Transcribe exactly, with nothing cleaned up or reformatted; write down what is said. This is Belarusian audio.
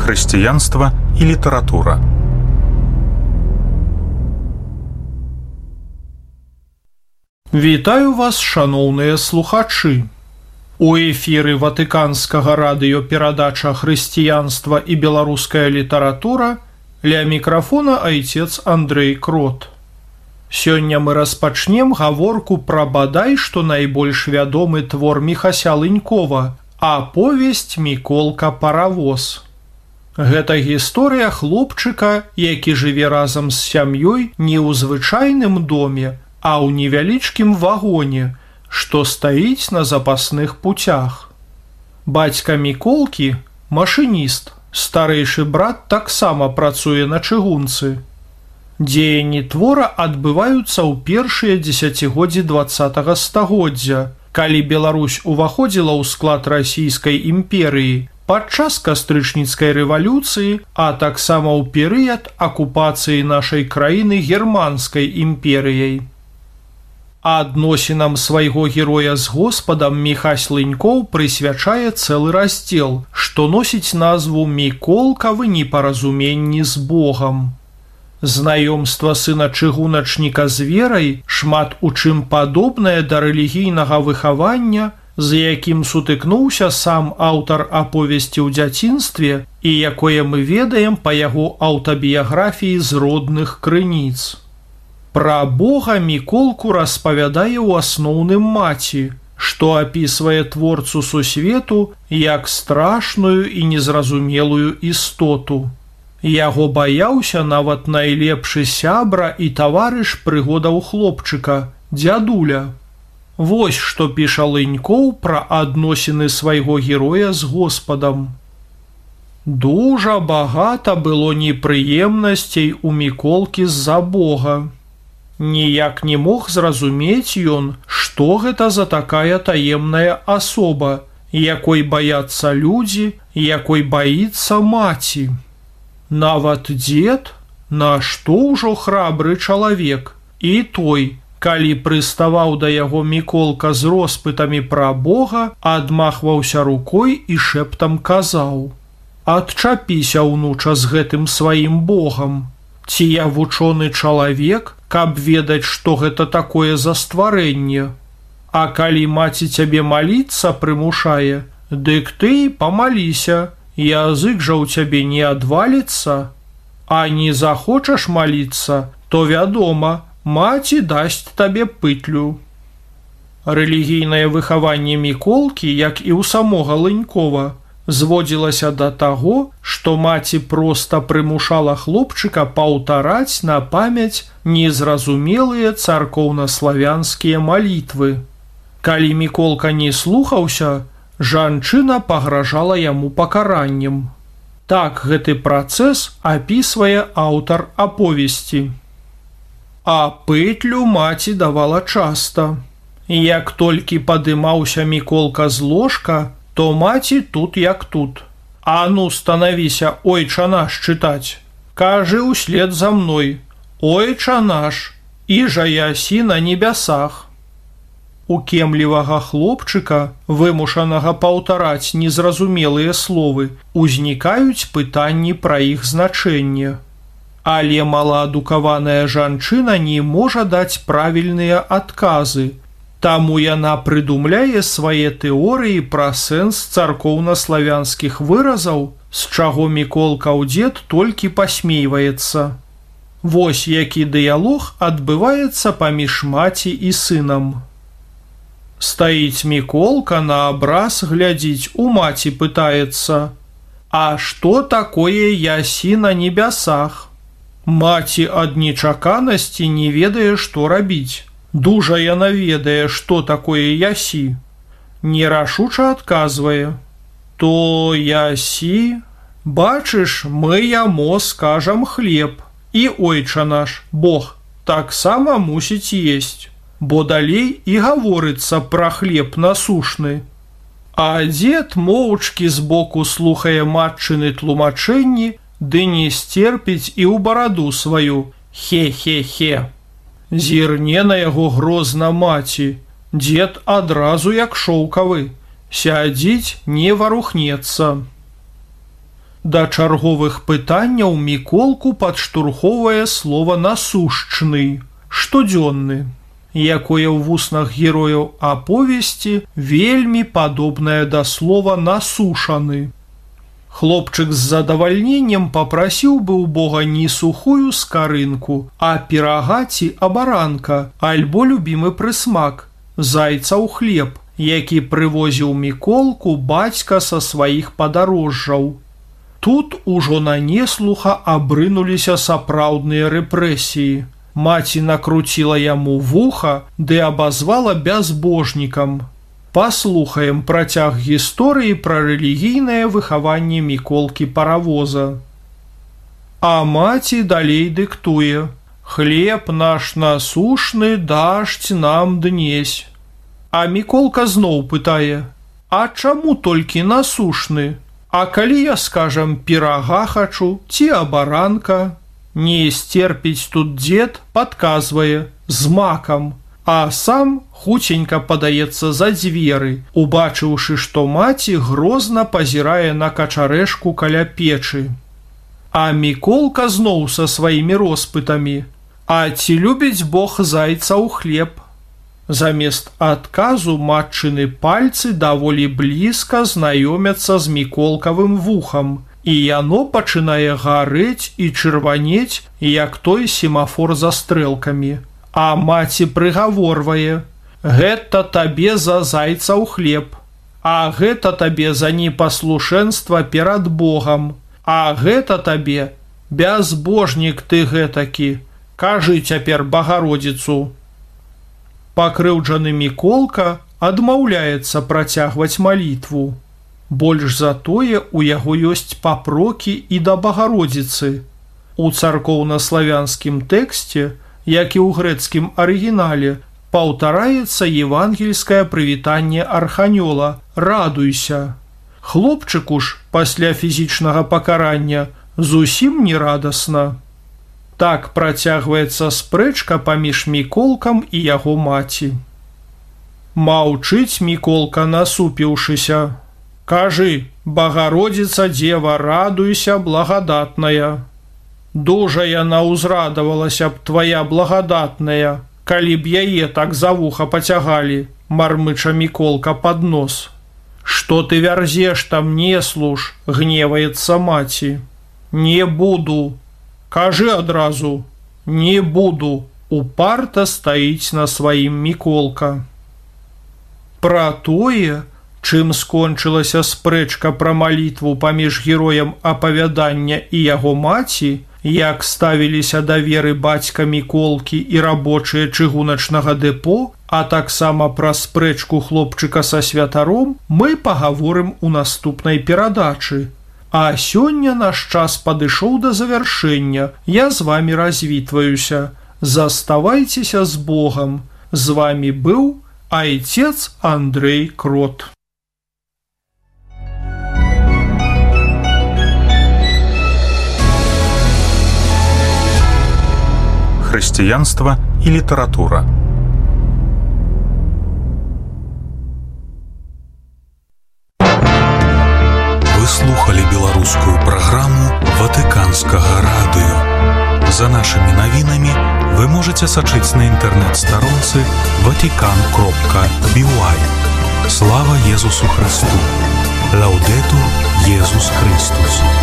хрысціянства і літаратура. Вітаю вас, шаноўныя слухачы! У эфіры Ватыканскага радыёперадача «Хрысціянства і беларуская літаратура», ля мікрафона айцец Андрэй Крот. Сёння мы распачнем гаворку пра бадай што найбольш вядомы твор Міхася Лынькова «Аповесць Міколка Паравоз». Гэта гісторыя хлопчыка, які жыве разам з сям'ёй не ў звычайным доме, а ў невялічкім вагоне, што стаіць на запасных пуцях. Бацька Міколкі – машыніст, старэйшы брат таксама працуе на чыгунцы. Дзеянні твора адбываюцца ў першыя дзесяцігоддзі дваццатага стагоддзя, калі Беларусь уваходзіла ў склад расійскай імперыі падчас кастрычніцкай рэвалюцыі, а таксама ў перыяд акупацыі нашай краіны германскай імперыяй. Адносінам свайго героя з Господам Міхась Лынькоў прысвячае цэлы раздзел, што носіць назву «Міколкавы непаразуменні з Богам». Знаёмства сына чыгуначніка з верай шмат у чым падобнае да рэлігійнага выхавання, з якім сутыкнуўся сам аўтар аповесці ў дзяцінстве і якое мы ведаем па яго аўтабіяграфіі з родных крыніц. Пра Бога Міколку распавядае ў асноўным маці, што апісвае творцу сусвету як страшную і незразумелую істоту. Яго баяўся нават найлепшы сябра і таварыш прыгодаў хлопчыка, дзядуля. Вось што піша Лынькоў пра адносіны свайго героя з Господам. Дужа багата было непрыемнасцей у Міколкі з-за Бога. Ніяк не мог зразумець ён, што гэта за такая таемная асоба, якой баяцца людзі, якой баіцца маці. Нават дзед, нашто ўжо храбры чалавек, і той, калі прыставаў да яго Міколка з роспытамі пра Бога, адмахваўся рукой і шэптам казаў: «Адчапіся, унуча, з гэтым сваім Богам. Ці я вучоны чалавек, каб ведаць, што гэта такое за стварэнне? А калі маці цябе маліцца прымушае, дык ты і памаліся, язык жа ў цябе не адваліцца. А не захочаш маліцца, то вядома, маці дасць табе пытлю». Рэлігійнае выхаванне Міколкі, як і ў самога Лынькова, зводзілася да таго, што маці проста прымушала хлопчыка паўтараць на памяць незразумелыя царкоўнаславянскія малітвы. Калі Міколка не слухаўся, жанчына пагражала яму пакараннем. Так гэты працэс апісвае аўтар аповесці. А пытлю маці давала часта. Як толькі падымаўся Міколка з ложка, то маці тут як тут. А ну, станавіся, ойча наш чытаць. Кажы ўслед за мной: ойча наш, іжа ясі на небясах. У кемлівага хлопчыка, вымушанага паўтараць незразумелыя словы, узнікаюць пытанні пра іх значэнне. Але малаадукаваная жанчына не можа даць правільныя адказы, таму яна прыдумляе свае тэорыі пра сэнс царкоўнаславянскіх выразаў, з чаго Міколкаў дзед толькі пасмейваецца. Вось які дыялог адбываецца паміж маці і сынам. Стаіць Міколка, на абраз глядзіць, у маці пытаецца: «А што такое ясі на небясах?» Маці ад нечаканасці не ведае, што рабіць. Дужа яна ведае, што такое ясі. Нерашуча адказвае: «То ясі, бачыш, мы ямо скажам хлеб, і ойча наш, Бог, таксама мусіць есць, бо далей і гаворыцца пра хлеб насушны». А дзед моўчкі збоку слухае матчыны тлумачэнні, ды не сцерпіць і ў бараду сваю: «Хе-хе-хе». Зірне на яго грозна маці, дзед адразу як шоўкавы, сядзіць, не варухнецца. Да чарговых пытанняў Міколку падштурхоўвае слова «насушчны» – штодзённы, якое ў вуснах герояў аповесці вельмі падобнае да слова «насушаны». Хлопчык з задавальненнем папрасіў бы ў Бога не сухую скарынку, а пірага ці абаранка, альбо любімы прысмак – зайца ў хлеб, які прывозіў Міколку бацька са сваіх падарожжаў. Тут ужо на неслуха абрынуліся сапраўдныя рэпрэсіі. Маці накруціла яму вуха ды абазвала бязбожнікам. Паслухаем працяг гісторыі пра рэлігійнае выхаванне Міколкі паравоза. А маці далей дыктуе: «Хлеб наш насушны дашць нам днесь». А Міколка зноў пытае: «А чаму толькі насушны? А калі я, скажам, пірага хачу ці абаранка?» Не сцерпіць тут дзед падказвае: «З макам», а сам хуценька падаецца за дзверы, убачыўшы, што маці грозна пазірае на качарэшку каля печы. А Міколка зноў са сваімі роспытамі: «А ці любіць Бог зайца ў хлеб?» Замест адказу матчыны пальцы даволі блізка знаёмяцца з Міколкавым вухам, і яно пачынае гарэць і чырванець, як той семафор за стрэлкамі. А маці прыгаворвае: «Гэта табе за зайца ў хлеб, а гэта табе за непаслушэнства перад Богам, а гэта табе, бязбожнік ты гэтакі, кажы цяпер Багародзіцу». Пакрыўджаны Міколка адмаўляецца працягваць малітву. Больш за тое, у яго ёсць папрокі і да Багародзіцы. У царкоўна-славянскім тэксце, як і ў грэцкім арыгінале, паўтараецца евангельскае прывітанне арханёла «Радуйся». Хлопчыку ж пасля фізічнага пакарання зусім не радасна. Так працягваецца спрэчка паміж Міколкам і яго маці. Маўчыць Міколка, насупіўшыся. «Кажы, Багародзіца дзева, радуйся, благадатная». «Дужа яна ўзрадавалася б, твая благадатная, калі б яе так за вуха пацягалі», – мармыча Міколка пад нос. «Што ты вярзеш там, не служ», – гневаецца маці. «Не буду». «Кажы адразу». «Не буду», – упарта стаіць на сваім Міколка. Пра тое, чым скончылася спрэчка пра малітву паміж героем апавядання і яго маці, як ставіліся да веры бацька Міколкі і рабочыя чыгуначнага дэпо, а таксама пра спрэчку хлопчыка са святаром, мы пагаворым у наступнай перадачы. А сёння наш час падышоў да завяршэння. Я з вамі развітваюся. Заставайцеся з Богам. З вамі быў айцец Андрэй Крот. Хрысціянства і літаратура. Вы слухали беларускую праграму Ватыканскага радыё. За нашымі навінамі вы можаце сачыць на інтэрнэт-старонцы ватикан кропка би уай. Слава Езусу Христу! Лаўдэтур Езус Христус!